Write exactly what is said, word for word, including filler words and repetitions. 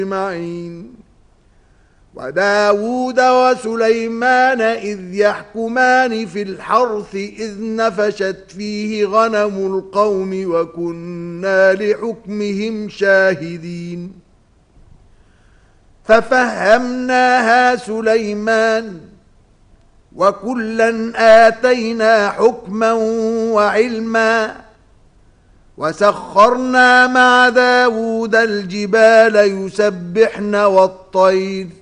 أجمعين. وداود وسليمان إذ يحكمان في الحرث إذ نفشت فيه غنم القوم وكنا لحكمهم شاهدين. ففهمناها سليمان وكلا آتينا حكما وعلما وسخرنا مع داود الجبال يسبحن والطير